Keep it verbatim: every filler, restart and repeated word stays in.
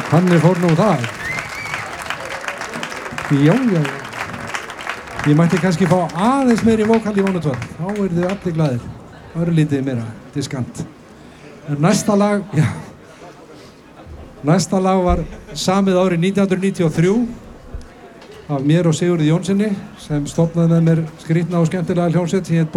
Þannig fór nú það. Já, já, já. Ég mætti kannski fá aðeins meiri vókal í Vonartvöld. Þá eru þið allir glaðir. Örlítið meira, diskant. En næsta lag, já. Næsta lag var samið árið nítján hundruð níutíu og þrjú af mér og Sigurði Jónssoni sem stofnaði með mér skrýtna og skemmtilega hljómsveit sem hét